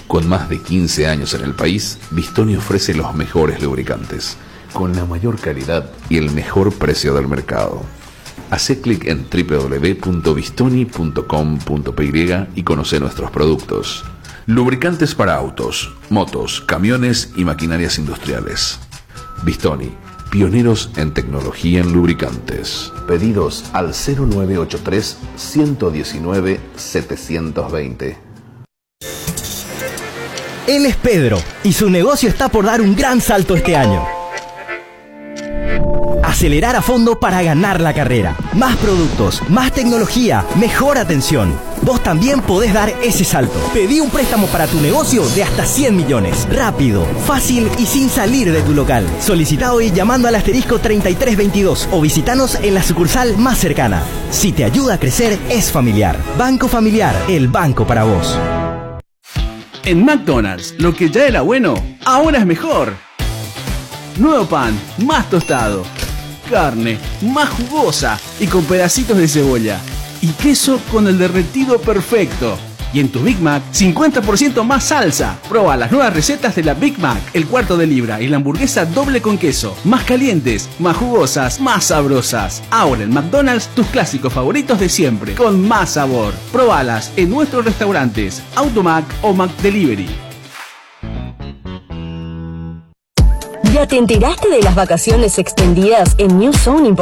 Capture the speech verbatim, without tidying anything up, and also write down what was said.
Con más de quince años en el país, Bistoni ofrece los mejores lubricantes, con la mayor calidad y el mejor precio del mercado. Hacé clic en doble u doble u doble u punto bistoni punto com punto pe ye y conoce nuestros productos. Lubricantes para autos, motos, camiones y maquinarias industriales. Bistoni, pioneros en tecnología en lubricantes. Pedidos al cero nueve ocho tres, uno uno nueve, siete dos cero. Él es Pedro y su negocio está por dar un gran salto este año. Acelerar a fondo para ganar la carrera. Más productos, más tecnología, mejor atención. Vos también podés dar ese salto. Pedí un préstamo para tu negocio de hasta cien millones. Rápido, fácil y sin salir de tu local. Solicita hoy llamando al asterisco treinta y tres veintidós o visitanos en la sucursal más cercana. Si te ayuda a crecer, es familiar. Banco Familiar, el banco para vos. En McDonald's, lo que ya era bueno, ahora es mejor. Nuevo pan, más tostado. Carne, más jugosa y con pedacitos de cebolla. Y queso con el derretido perfecto. Y en tu Big Mac, cincuenta por ciento más salsa. Proba las nuevas recetas de la Big Mac, el cuarto de libra y la hamburguesa doble con queso. Más calientes, más jugosas, más sabrosas. Ahora en McDonald's, tus clásicos favoritos de siempre, con más sabor. Probalas en nuestros restaurantes, Automac o McDelivery. ¿Ya te enteraste de las vacaciones extendidas en New Zone Import?